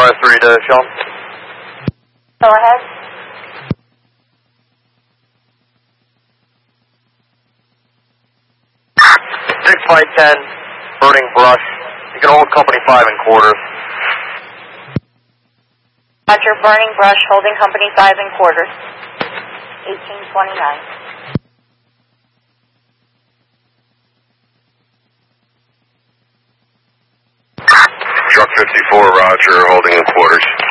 RS3 to Sean. Go ahead. 6 by 10, burning brush. You can hold company 5 in quarters. Roger, burning brush, holding company 5 in quarters. 1829. Truck 54, Roger, holding in quarters.